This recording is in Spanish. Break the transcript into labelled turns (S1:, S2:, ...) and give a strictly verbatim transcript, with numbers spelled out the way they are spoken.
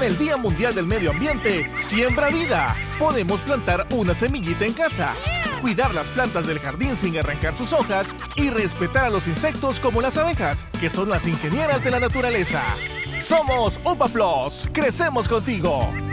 S1: el Día Mundial del Medio Ambiente, siembra vida. Podemos plantar una semillita en casa, cuidar las plantas del jardín sin arrancar sus hojas y respetar a los insectos como las abejas, que son las ingenieras de la naturaleza. Somos UPA Plus. Crecemos contigo.